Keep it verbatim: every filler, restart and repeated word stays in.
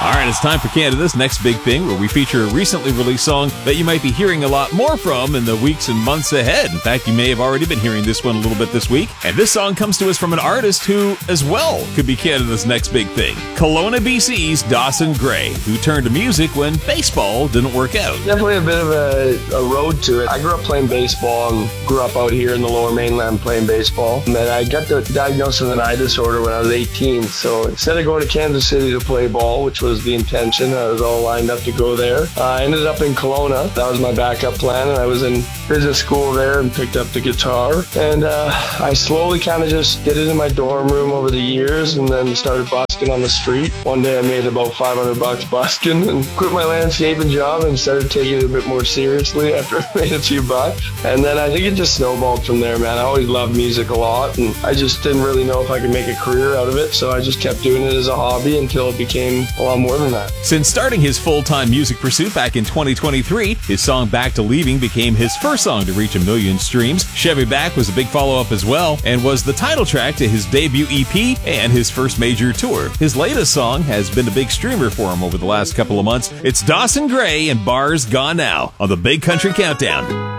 All right, it's time for Canada's Next Big Thing, where we feature a recently released song that you might be hearing a lot more from in the weeks and months ahead. In fact, you may have already been hearing this one a little bit this week. And this song comes to us from an artist who, as well, could be Canada's next big thing. Kelowna, B C's Dawson Gray, who turned to music when baseball didn't work out. Definitely a bit of a, a road to it. I grew up playing baseball and grew up out here in the Lower Mainland playing baseball. And then I got the diagnosis with an eye disorder when I was eighteen. So instead of going to Kansas City to play ball, which was the intention, I was all lined up to go there. Uh, I ended up in Kelowna. That was my backup plan, and I was in business school there and picked up the guitar. And uh, I slowly kind of just did it in my dorm room over the years, and then started busking on the street. One day I made about five hundred bucks busking and quit my landscaping job and started taking it a bit more seriously after I made a few bucks. And then I think it just snowballed from there, man. I always loved music a lot, and I just didn't really know if I could make a career out of it, so I just kept doing it as a hobby until it became a lot more than that. Since starting his full-time music pursuit back in twenty twenty-three, his song Back to Leaving became his first song to reach a million streams. Chevy Back was a big follow-up as well, and was the title track to his debut E P and his first major tour. His latest song has been a big streamer for him over the last couple of months. It's Dawson Gray and Bars Gone Now on the Big Country Countdown.